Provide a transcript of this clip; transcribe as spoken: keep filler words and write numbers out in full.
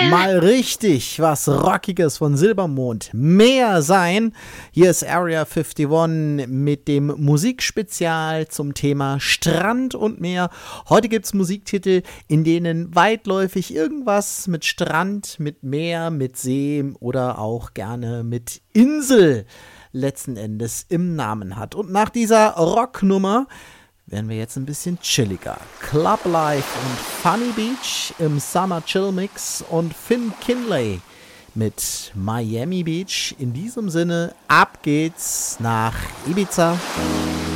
Mal richtig was Rockiges von Silbermond. Mehr sein. Hier ist Area einundfünfzig mit dem Musikspezial zum Thema Strand und Meer. Heute gibt es Musiktitel, in denen weitläufig irgendwas mit Strand, mit Meer, mit See oder auch gerne mit Insel letzten Endes im Namen hat. Und nach dieser Rocknummer werden wir jetzt ein bisschen chilliger. Club Life und Funny Beach im Summer Chill Mix und Finn Kinley mit Miami Beach. In diesem Sinne, ab geht's nach Ibiza.